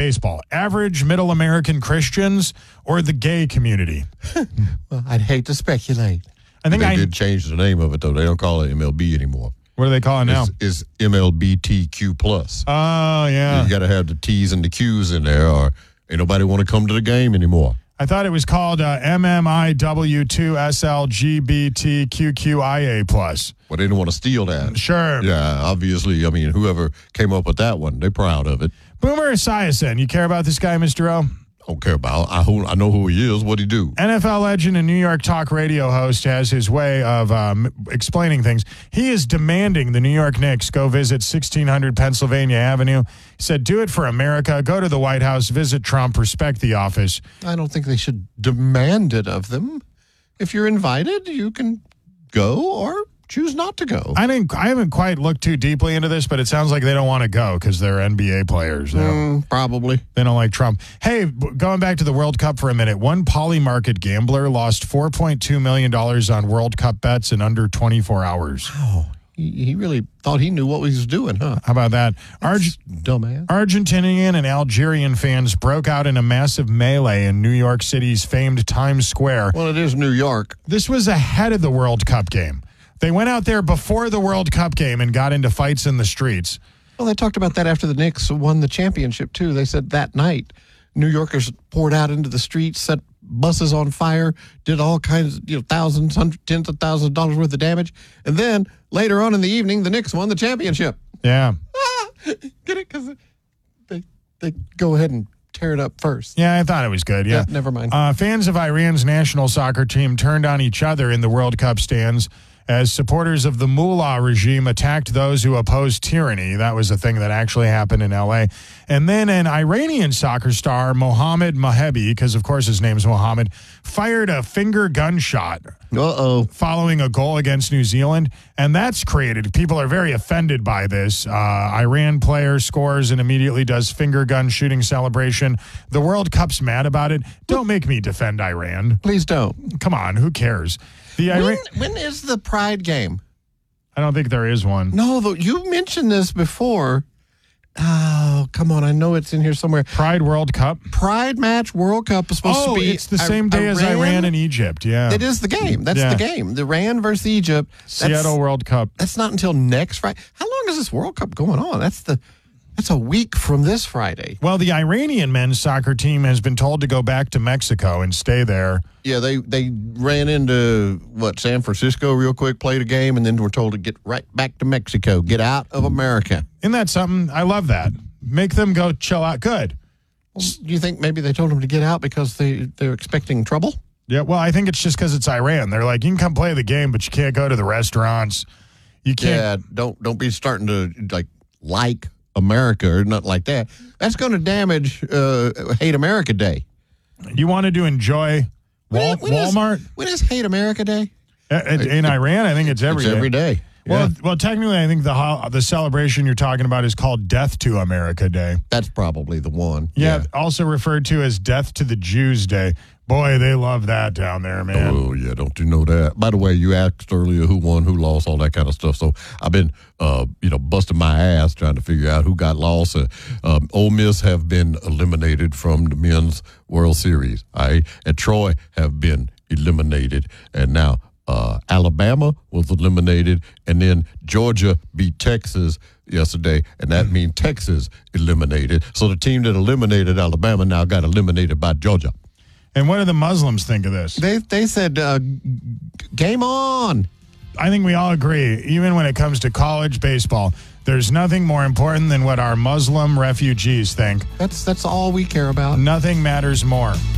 baseball? Average middle American Christians or the gay community? Well, I'd hate to speculate. I think They did change the name of it, though. They don't call it MLB anymore. What do they call it now? It's MLBTQ+. Oh, yeah. You got to have the T's and the Q's in there, or ain't nobody want to come to the game anymore. I thought it was called MMIW2SLGBTQQIA+. Well, they didn't want to steal that. Sure. Yeah, obviously. I mean, whoever came up with that one, they're proud of it. Boomer Esiason. You care about this guy, Mr. O? Don't care about. I know who he is. What'd he do? NFL legend and New York talk radio host has his way of explaining things. He is demanding the New York Knicks go visit 1600 Pennsylvania Avenue. He said, do it for America. Go to the White House, visit Trump, respect the office. I don't think they should demand it of them. If you're invited, you can go or choose not to go. I haven't quite looked too deeply into this, but it sounds like they don't want to go because they're NBA players. Probably. They don't like Trump. Hey, going back to the World Cup for a minute, one polymarket gambler lost $4.2 million on World Cup bets in under 24 hours. Oh, he really thought he knew what he was doing, huh? How about that? Dumbass. Argentinian and Algerian fans broke out in a massive melee in New York City's famed Times Square. Well, it is New York. This was ahead of the World Cup game. They went out there before the World Cup game and got into fights in the streets. Well, they talked about that after the Knicks won the championship, too. They said that night, New Yorkers poured out into the streets, set buses on fire, did all kinds of, thousands, hundreds, tens of thousands of dollars worth of damage. And then later on in the evening, the Knicks won the championship. Yeah. Get it? Because they go ahead and tear it up first. Yeah, I thought it was good. Yeah. Never mind. Fans of Iran's national soccer team turned on each other in the World Cup stands as supporters of the Mullah regime attacked those who opposed tyranny. That was a thing that actually happened in L.A. And then an Iranian soccer star, Mohammad Mahebi, because of course his name's Mohammed, fired a finger gunshot following a goal against New Zealand. And that's created, people are very offended by this. Iran player scores and immediately does finger gun shooting celebration. The World Cup's mad about it. Don't make me defend Iran. Please don't. Come on, who cares? When is the Pride game? I don't think there is one. No, you mentioned this before. Oh, come on. I know it's in here somewhere. Pride World Cup? Pride Match World Cup is supposed to be. It's the same day as Iran and Egypt, yeah. It is the game. That's the game. The Iran versus Egypt. Seattle World Cup. That's not until next Friday. How long is this World Cup going on? That's a week from this Friday. Well, the Iranian men's soccer team has been told to go back to Mexico and stay there. Yeah, they ran into, San Francisco real quick, played a game, and then were told to get right back to Mexico. Get out of America. Isn't that something? I love that. Make them go chill out. Good. Well, do you think maybe they told them to get out because they're expecting trouble? Yeah, well, I think it's just because it's Iran. They're like, you can come play the game, but you can't go to the restaurants. You can't. Yeah, don't be starting to, like America or nothing like that. That's going to damage Hate America Day. You wanted to enjoy Walmart? When is Hate America Day? In Iran, I think it's every day. It's every day. Well, technically, I think the celebration you're talking about is called Death to America Day. That's probably the one. Yeah, also referred to as Death to the Jews Day. Boy, they love that down there, man. Oh, yeah, don't you know that? By the way, you asked earlier who won, who lost, all that kind of stuff. So I've been, busting my ass trying to figure out who got lost. Ole Miss have been eliminated from the Men's World Series. And Troy have been eliminated. And now Alabama was eliminated. And then Georgia beat Texas yesterday, and that means Texas eliminated. So the team that eliminated Alabama now got eliminated by Georgia. And what do the Muslims think of this? They said, game on. I think we all agree, even when it comes to college baseball, there's nothing more important than what our Muslim refugees think. That's all we care about. Nothing matters more.